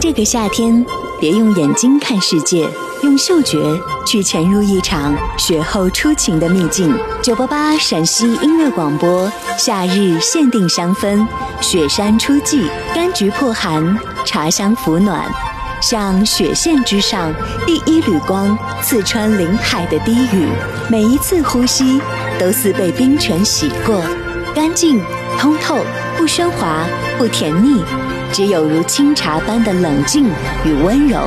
这个夏天，别用眼睛看世界，用嗅觉去潜入一场雪后初晴的秘境。988陕西音乐广播夏日限定香氛，雪山初霁，柑橘破寒，茶香抚暖，像雪线之上第一缕光，刺穿林海的低语。每一次呼吸都似被冰泉洗过，干净通透，不喧哗，不甜腻，只有如清茶般的冷静与温柔。